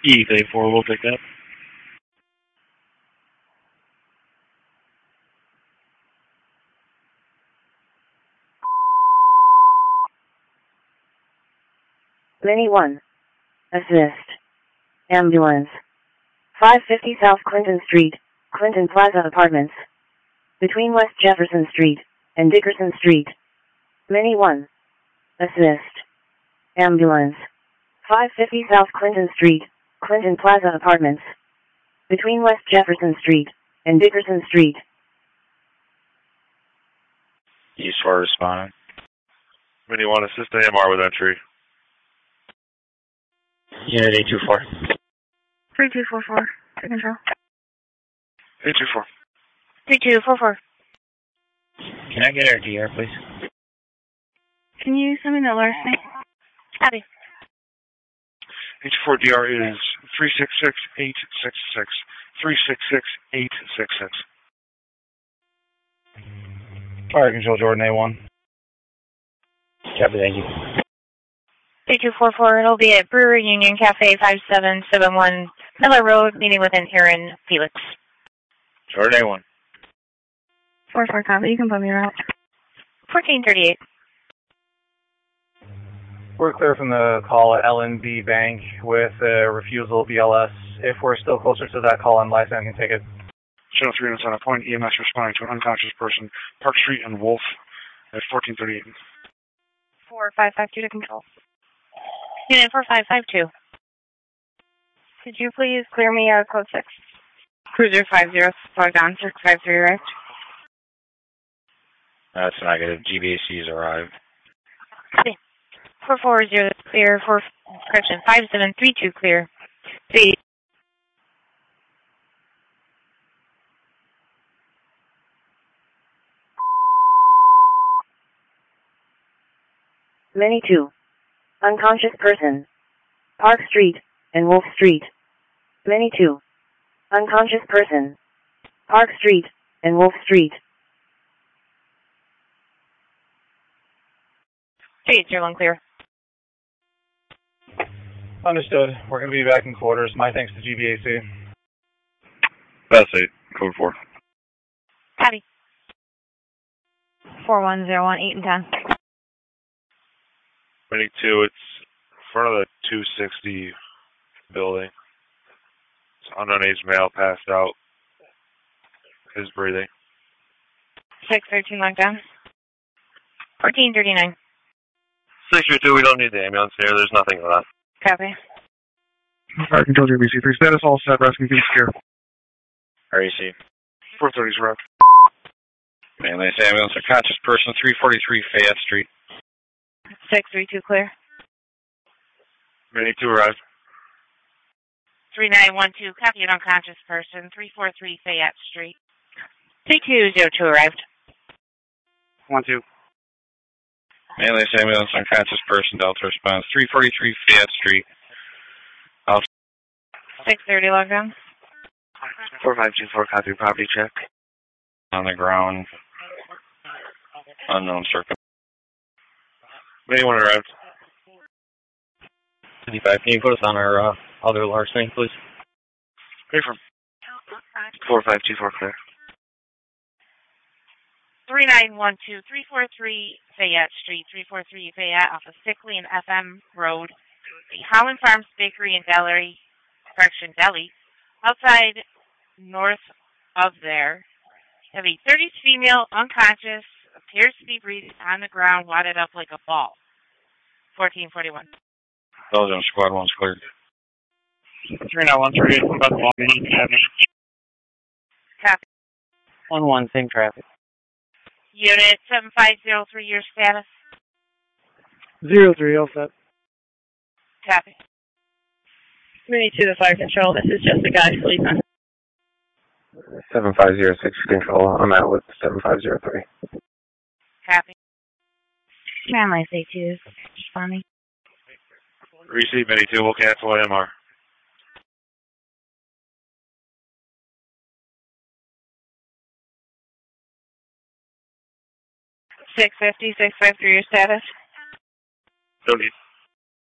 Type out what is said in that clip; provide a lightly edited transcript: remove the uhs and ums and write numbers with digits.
E34 will pick up. Mini 1. Assist. Ambulance. 550 South Clinton Street, Clinton Plaza Apartments. Between West Jefferson Street and Dickerson Street. Mini 1. Assist. Ambulance. 550 South Clinton Street, Clinton Plaza Apartments. Between West Jefferson Street and Dickerson Street. East 4 responding. Mini 1, assist AMR with entry. Unit 824. 3244, to control. 824. 3244. Can I get our DR, please? Can you send me the last name? Copy. 824 DR is 366866. 366866. Fire Control, Jordan A1. Copy, thank you. 3244, it'll be at Brewery Union Cafe 5771 Miller Road, meeting with Aaron Felix. Jordan A1. 44 copy, you can put me around. 1438. We're clear from the call at LNB Bank with a refusal BLS. If we're still closer to that call, I'm licensed and can take it. Channel 3 on a point, EMS responding to an unconscious person, Park Street and Wolf at 1438. 4552 to control. Unit 4552. Could you please clear me code 6? Cruiser 50, logged on, 653 arrived. That's negative. GBAC's arrived. 440 clear, 5732 clear. 3. Mini 2. Unconscious person. Park Street and Wolf Street. Mini 2. Unconscious person. Park Street and Wolf Street. 381 clear. Understood. We're going to be back in quarters. My thanks to GBAC. That's 8, code 4. Copy. 4101, 8 and 10. Mini 2, it's in front of the 260 building. It's unknown age male passed out. Is breathing. 613 locked down. 1439. 632, we don't need the ambulance here. There's nothing left. Copy. Fire Control JBC3, status all set, rescue team secure. REC. 430's route. Mainland ambulance, unconscious person, 343 Fayette Street. 632 clear. Mini 2 arrived. 3912, copy an unconscious person, 343 Fayette Street. 3202 arrived. 1-2. Mainland ambulance, unconscious person, Delta response, 343 Fayette Street. 630 logged on. 4524, copy property check. On the ground. Unknown circle. Mini 1 arrived. 55, can you put us on our other large thing, please? Pay from 4524 clear. 3912, 343 Fayette Street, 343 Fayette off of Sickley and FM Road. The Holland Farms Bakery and Deli, outside north of there. Have a 30s female, unconscious, appears to be breathing on the ground, wadded up like a ball. 1441. Belgium squad 1's cleared. 3913, about the ball, Copy. 1-1, same traffic. Unit 7503, your status. 03, all set. Copy. Mini 2 to Fire Control, this is just a guy sleeping. 7506 Control, I'm out with 7503. Copy. Man, my safety is responding. Receive Mini 2, we'll cancel AMR. $650, $653, your status. 30.